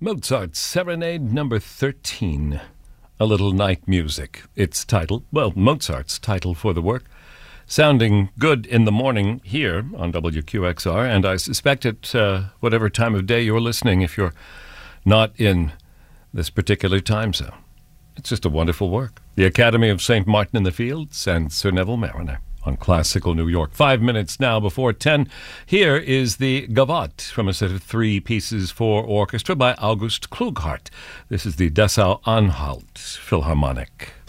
Mozart's Serenade number 13, A Little Night Music. Its title, well, Mozart's title for the work, sounding good in the morning here on WQXR, and I suspect at whatever time of day you're listening if you're not in this particular time zone. It's just a wonderful work. The Academy of St. Martin in the Fields and Sir Neville Marriner on Classical New York. 5 minutes now before 10. Here is the Gavotte from a set of 3 pieces for orchestra by August Klughardt. This is the Dessau-Anhalt Philharmonic.